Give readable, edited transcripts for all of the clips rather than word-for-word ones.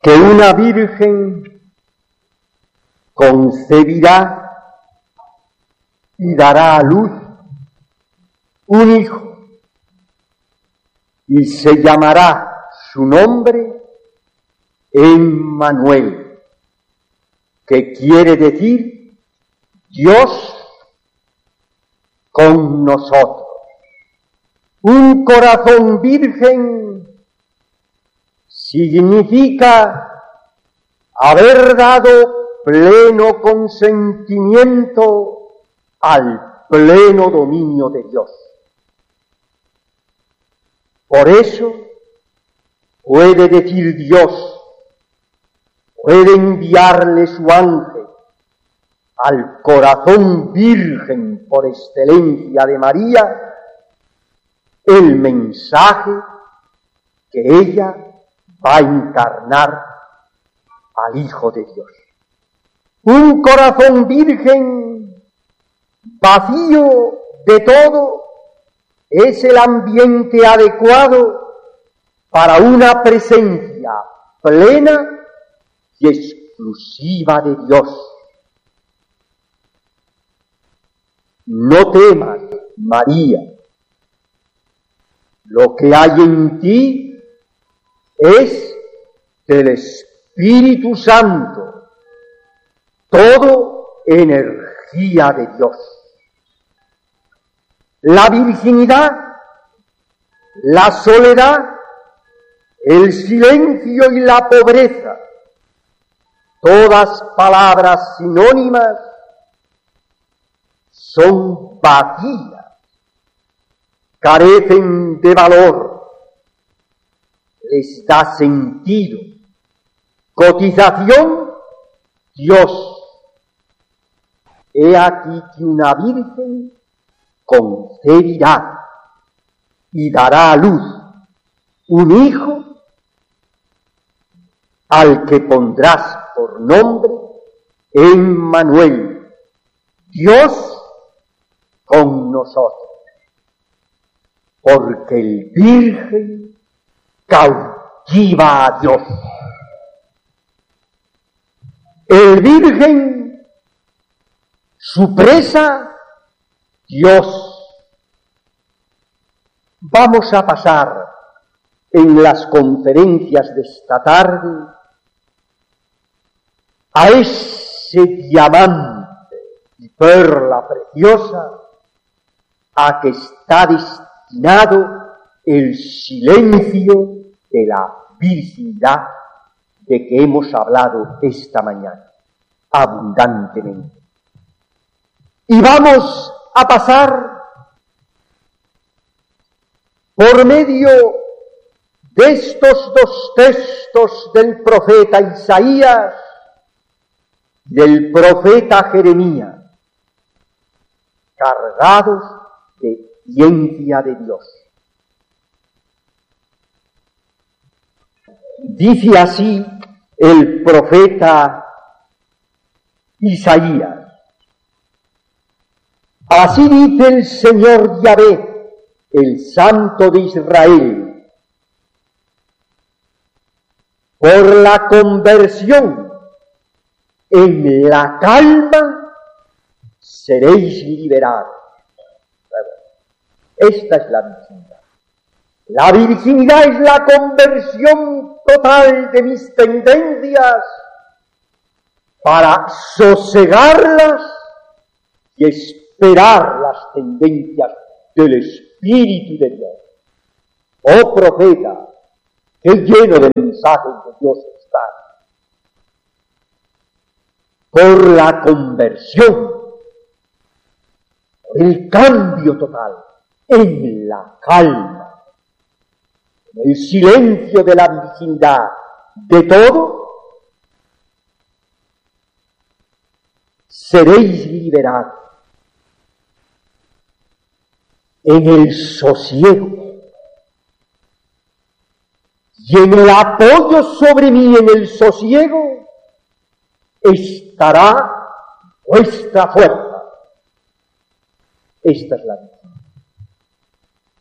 que una virgen concebirá y dará a luz un hijo, y se llamará su nombre Emmanuel, que quiere decir Dios con nosotros. Un corazón virgen significa haber dado pleno consentimiento al pleno dominio de Dios. Por eso puede decir Dios, puede enviarle su ángel al corazón virgen por excelencia de María, el mensaje que ella va a encarnar al Hijo de Dios. Un corazón virgen vacío de todo es el ambiente adecuado para una presencia plena y exclusiva de Dios. No temas, María, lo que hay en ti es del Espíritu Santo, todo energía de Dios. La virginidad, la soledad, el silencio y la pobreza, todas palabras sinónimas, son vacías, carecen de valor, les da sentido, cotización, Dios. He aquí que una virgen concebirá y dará a luz un hijo al que pondrás por nombre Emmanuel, Dios con nosotros, porque el virgen cautiva a Dios. El virgen, su presa, Dios. Vamos a pasar en las conferencias de esta tarde a ese diamante y perla preciosa a que está destinado el silencio de la virginidad de que hemos hablado esta mañana, abundantemente. Y vamos a pasar por medio de estos dos textos del profeta Isaías y del profeta Jeremías, cargados de ciencia de Dios. Dice así el profeta Isaías: así dice el Señor Yahvé, el Santo de Israel, por la conversión en la calma seréis liberados. Esta es la virginidad. La virginidad es la conversión total de mis tendencias para sosegarlas y esperar las tendencias del Espíritu de Dios. Oh profeta, qué lleno de mensajes de Dios está. Por la conversión, por el cambio total, en la calma, en el silencio de la virginidad de todo, seréis liberados. En el sosiego y en el apoyo sobre mí en el sosiego estará vuestra fuerza. Esta es la vida.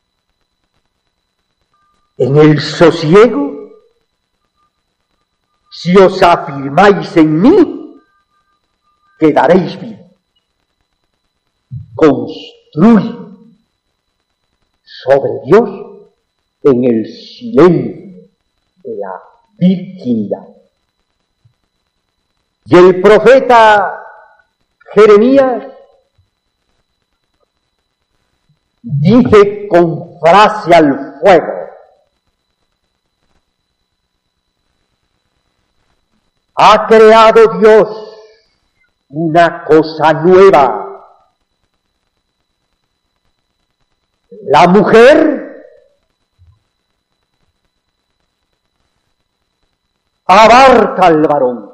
En el sosiego si os afirmáis en mí, quedaréis vivos. Construye sobre Dios en el silencio de la virginidad. Y el profeta Jeremías dice con frase al fuego: ha creado Dios una cosa nueva. La mujer abarca al varón.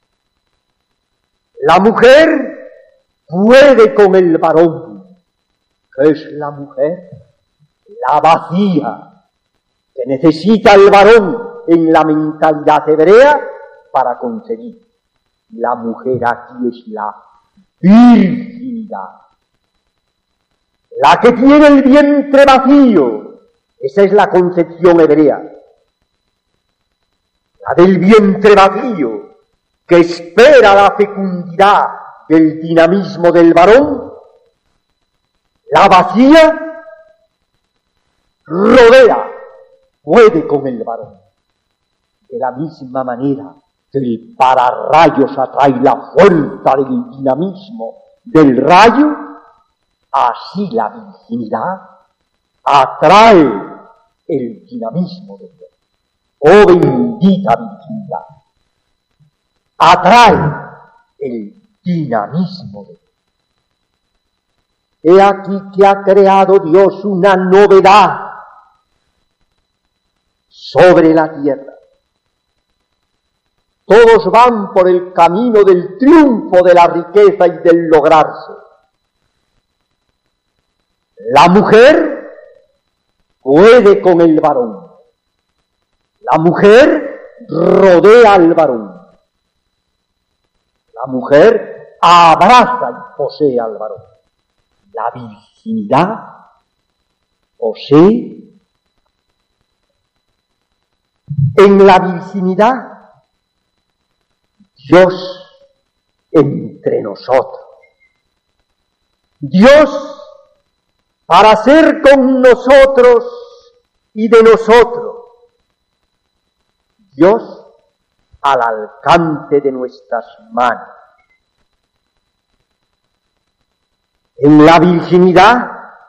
La mujer puede con el varón. ¿Qué es la mujer? La vacía que necesita el varón en la mentalidad hebrea para concebir. La mujer aquí es la virginidad, la que tiene el vientre vacío. Esa es la concepción hebrea, la del vientre vacío, que espera la fecundidad del dinamismo del varón. La vacía rodea, puede con el varón. De la misma manera que el pararrayos atrae la fuerza del dinamismo del rayo, así la virginidad atrae el dinamismo de Dios. Oh bendita virginidad, atrae el dinamismo de Dios. He aquí que ha creado Dios una novedad sobre la tierra. Todos van por el camino del triunfo de la riqueza y del lograrse. La mujer puede con el varón. La mujer rodea al varón. La mujer abraza y posee al varón. La virginidad posee. En la virginidad, Dios entre nosotros. Dios para ser con nosotros y de nosotros. Dios al alcance de nuestras manos. En la virginidad,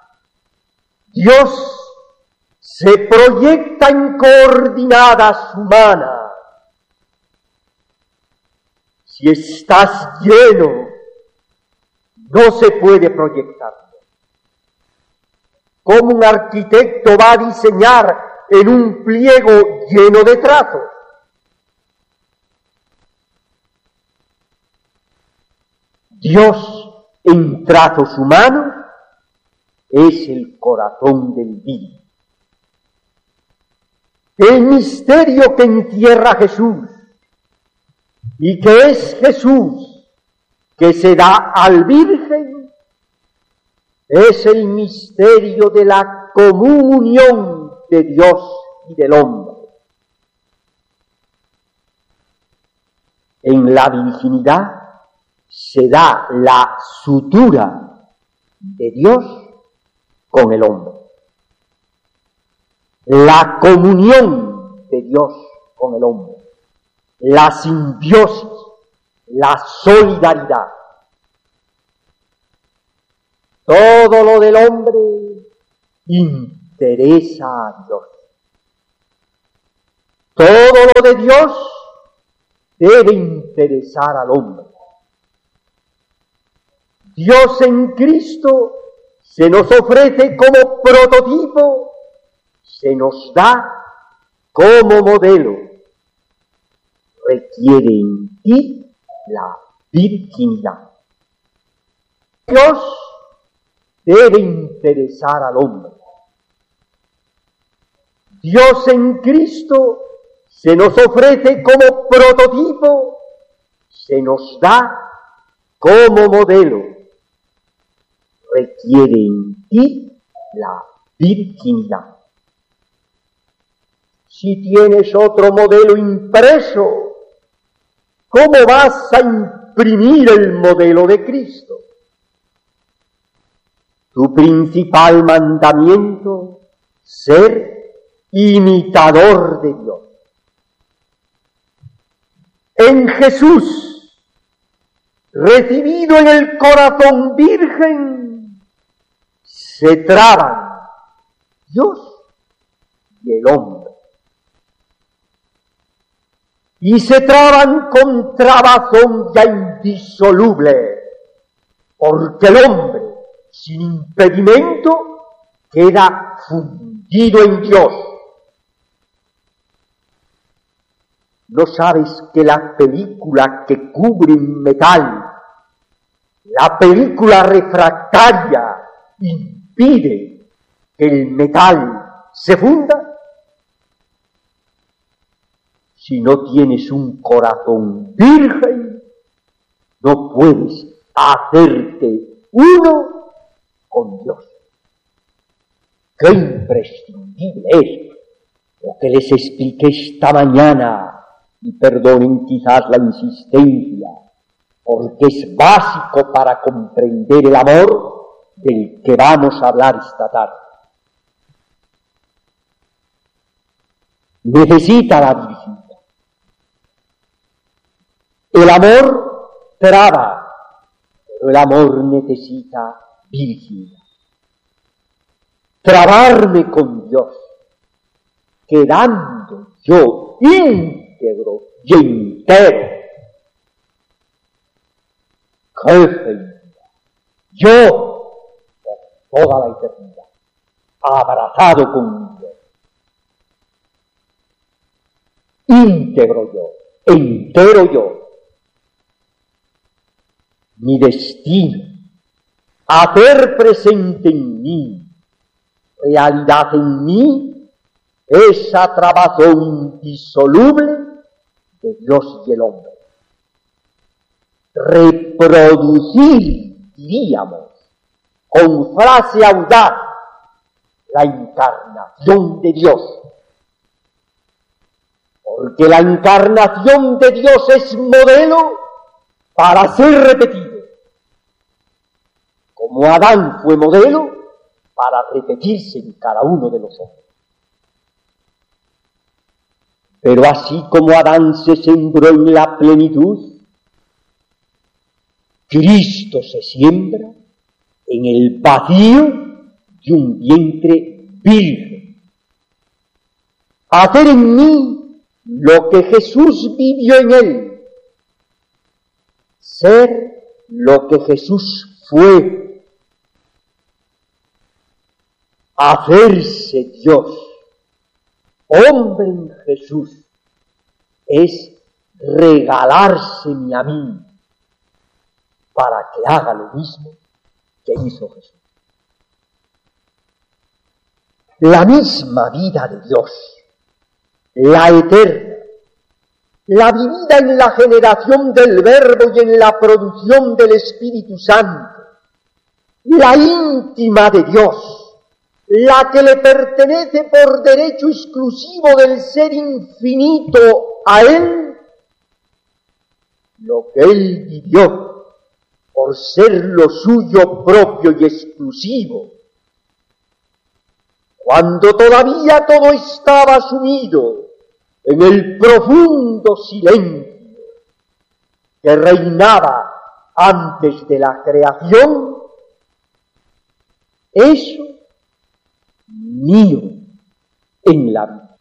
Dios se proyecta en coordenadas humanas. Si estás lleno, no se puede proyectar. ¿Cómo un arquitecto va a diseñar en un pliego lleno de trazos? Dios en trazos humanos es el corazón del vino. El misterio que encierra Jesús y que es Jesús que se da al Virgen es el misterio de la común unión de Dios y del hombre. En la virginidad se da la sutura de Dios con el hombre. La comunión de Dios con el hombre. La simbiosis, la solidaridad. Todo lo del hombre interesa a Dios. Todo lo de Dios debe interesar al hombre. Dios en Cristo se nos ofrece como prototipo, se nos da como modelo. Requiere en ti la virginidad. Dios debe interesar al hombre. Dios en Cristo se nos ofrece como prototipo, se nos da como modelo. Requiere en ti la virginidad. Si tienes otro modelo impreso, ¿cómo vas a imprimir el modelo de Cristo? Tu principal mandamiento, ser imitador de Dios. En Jesús, recibido en el corazón virgen, se traban Dios y el hombre. Y se traban con trabazón ya indisoluble, porque el hombre, sin impedimento, queda fundido en Dios. ¿No sabes que la película que cubre un metal, la película refractaria, impide que el metal se funda? Si no tienes un corazón virgen, no puedes hacerte uno con Dios. ¡Qué imprescindible es lo que les expliqué esta mañana! Y perdonen quizás la insistencia, porque es básico para comprender el amor del que vamos a hablar esta tarde. Necesita la virginidad. El amor traba, pero el amor necesita virginidad. Trabarme con Dios, quedando yo íntegro y entero. ¡Qué felicidad! Yo, por toda la eternidad, abrazado con Dios. Íntegro yo, entero yo. Mi destino, hacer presente en mí, realidad en mí, esa trabazón indisoluble de Dios y el hombre. Reproducir, diríamos, con frase audaz, la encarnación de Dios. Porque la encarnación de Dios es modelo para ser repetido. Como Adán fue modelo para repetirse en cada uno de los hombres. Pero así como Adán se sembró en la plenitud, Cristo se siembra en el vacío de un vientre virgen. Hacer en mí lo que Jesús vivió en él. Ser lo que Jesús fue. Hacerse Dios. Hombre en Jesús es regalárseme a mí para que haga lo mismo que hizo Jesús. La misma vida de Dios, la eterna, la vivida en la generación del Verbo y en la producción del Espíritu Santo, la íntima de Dios, la que le pertenece por derecho exclusivo del ser infinito a Él, lo que Él vivió por ser lo suyo propio y exclusivo, cuando todavía todo estaba sumido en el profundo silencio que reinaba antes de la creación, eso mío en la vida.